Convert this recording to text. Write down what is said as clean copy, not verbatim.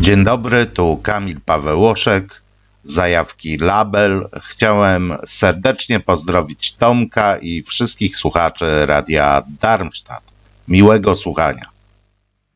Dzień dobry, tu Kamil Pawełoszek, zajawki Label. Chciałem serdecznie pozdrowić Tomka i wszystkich słuchaczy Radia Darmstadt. Miłego słuchania.